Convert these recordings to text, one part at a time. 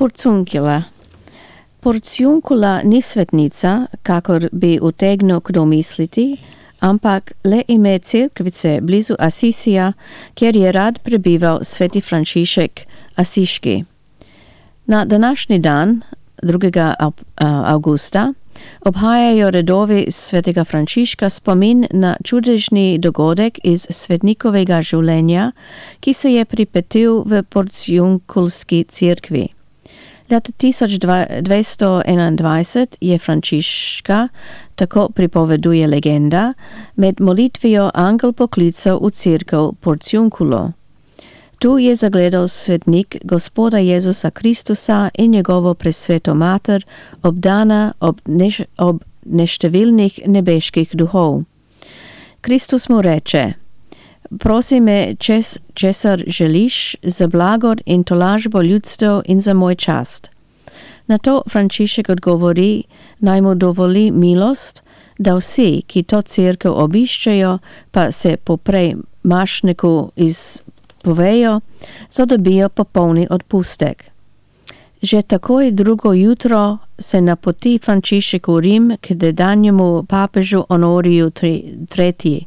Porciuncula. Porciuncula ni svetnica, kakor bi utegnil kdo misliti, ampak le ime cerkvice blizu Asisija, kjer je rad prebival sveti Frančišek Asiški. Na današnji dan, 2. avgusta, obhajajo redovi svetega Frančiška spomin na čudežni dogodek iz svetnikovega življenja, ki se je pripetil v porciunkulski cerkvi. Leta 1221 je Frančiška, tako pripoveduje legenda, med molitvijo angel poklical v cerkev Porciunkulo. Tu je zagledal svetnik Gospoda Jezusa Kristusa in njegovo presveto mater, obdana ob neštevilnih nebeških duhov. Kristus mu reče: prosi me, česar želiš, za blagor in tolažbo ljudstev in za moj čast. Na to Frančišek odgovori, naj mu dovoli milost, da vsi, ki to cerkev obiščejo, pa se poprej mašniku izpovejo, zadobijo popolni odpustek. Že takoj drugo jutro se napoti Frančišek v Rim k tedanjemu papežu Honoriju III.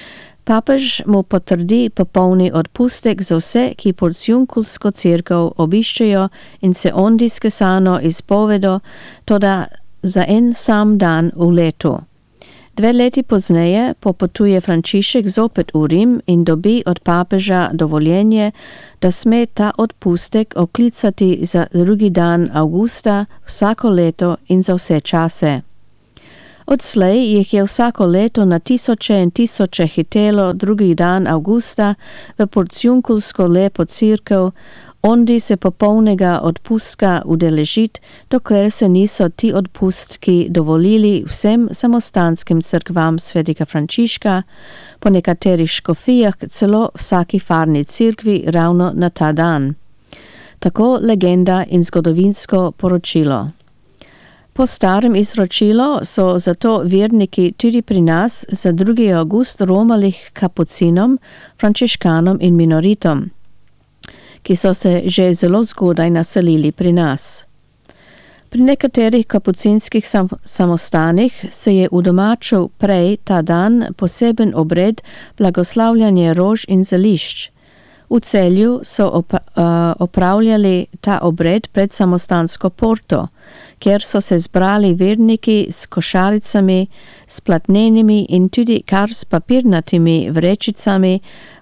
Papež mu potrdi popolni odpustek za vse, ki porciunkulsko cerkev obiščejo in se ondiskesano izpovedo, toda za en sam dan v letu. 2 leti pozneje popotuje Frančišek zopet v Rim in dobi od papeža dovoljenje, da sme ta odpustek oklicati za 2. dan avgusta vsako leto in za vse čase. Odslej jih je vsako leto na tisoče in tisoče hitelo 2. dan avgusta v porciunkulsko lepo cerkev, ondi se popolnega odpustka udeležit, dokler se niso ti odpustki dovolili vsem samostanskim cerkvam svetega Frančiška, po nekaterih škofijah celo vsaki farni cerkvi ravno na ta dan. Tako legenda in zgodovinsko poročilo. Po starem izročilu so zato verniki tudi pri nas za 2. avgust romali k kapucinom, frančiškanom in minoritom, ki so se že zelo zgodaj naselili pri nas. Pri nekaterih kapucinskih samostanih se je udomačil prej ta dan poseben obred blagoslavljanja rož in zelišč. V Celju so opravljali ta obred pred samostansko porto, kjer so se zbrali verniki s košaricami, s platnenimi in tudi kar s papirnatimi vrečicami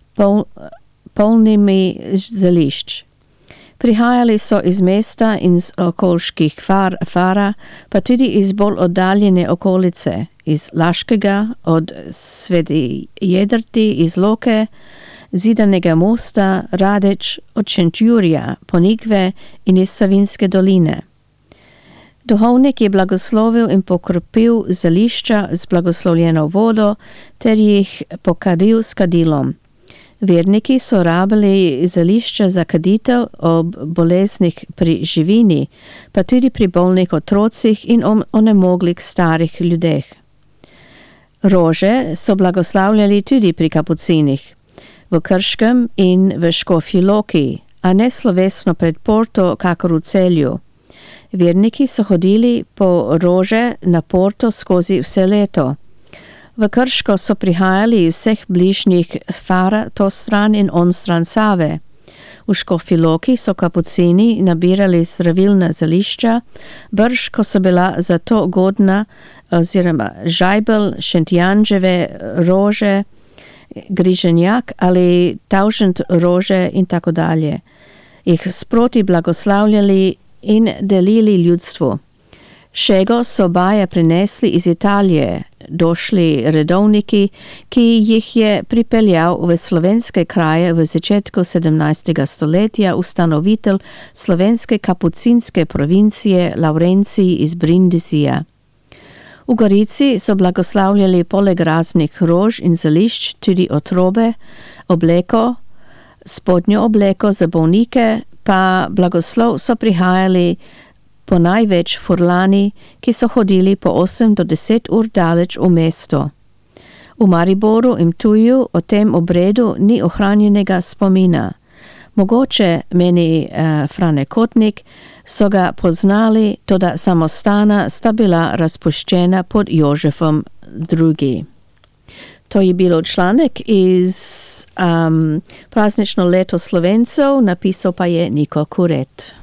polnimi zelišč. Prihajali so iz mesta in z okoliških fara, pa tudi iz bolj oddaljene okolice, iz Laškega, od Sveti Jedrti, iz Loke, Zidanega mosta, Radeč, od Šentjurja, Ponikve in iz Savinjske doline. Duhovnik je blagoslovil in pokropil zelišča z blagoslovljeno vodo ter jih pokadil s kadilom. Verniki so rabili zelišča za kaditev ob boleznih pri živini, pa tudi pri bolnih otrocih in onemoglih starih ljudeh. Rože so blagoslavljali tudi pri kapucinih, v Krškem in v Škofji Loki, a ne slovesno pred porto, kakor v Celju. Verniki so hodili po rože na porto skozi vse leto. V Krško so prihajali iz vseh bližnjih fara, to stran in on stran Save. V Škofji Loki so kapucini nabirali zdravilna zelišča, brž, ko so bila za to godna, oziroma žajbel, šentjanževe rože, griženjak ali tavžent rože in tako dalje. Jih sproti blagoslavljali in delili ljudstvu. Šego so baje prinesli iz Italije, došli redovniki, ki jih je pripeljal v slovenske kraje v začetku 17. stoletja ustanovitelj slovenske kapucinske provincije Laurencij iz Brindisija. V Gorici so blagoslavljali poleg raznih rož in zelišč tudi otrobe, obleko, spodnjo obleko za bolnike, pa blagoslov so prihajali po največ furlani, ki so hodili po 8 do 10 ur daleč v mesto. V Mariboru in Ptuju o tem obredu ni ohranjenega spomina. Mogoče, meni Frane Kotnik, so ga poznali, toda samostana sta bila raspuščena pod Jožefom II. To je bilo članek iz Praznično leto Slovencov, napisal pa je Niko Kuret.